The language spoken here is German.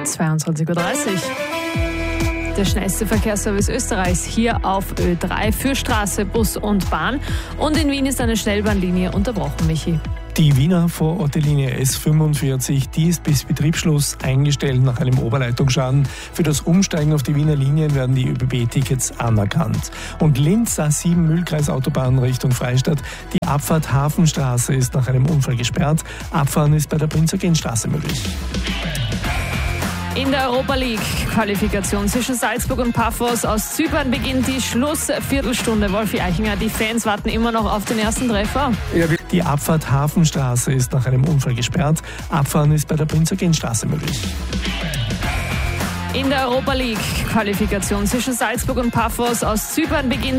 22:30 Uhr. Der schnellste Verkehrsservice Österreichs hier auf Ö3 für Straße, Bus und Bahn. Und in Wien ist eine Schnellbahnlinie unterbrochen, Michi. Die Wiener Vorortlinie S45, die ist bis Betriebsschluss eingestellt nach einem Oberleitungsschaden. Für das Umsteigen auf die Wiener Linien werden die ÖBB-Tickets anerkannt. Und Linz A7 Mühlkreis Autobahn Richtung Freistadt. Die Abfahrt Hafenstraße ist nach einem Unfall gesperrt. Abfahren ist bei der Prinz-Eugen-Straße möglich. In der Europa League Qualifikation zwischen Salzburg und Paphos aus Zypern beginnt die Schlussviertelstunde. Wolfi Eichinger, die Fans warten immer noch auf den ersten Treffer. Die Abfahrt Hafenstraße ist nach einem Unfall gesperrt. Abfahren ist bei der Prinz-Eugen-Straße möglich. In der Europa League Qualifikation zwischen Salzburg und Paphos aus Zypern beginnt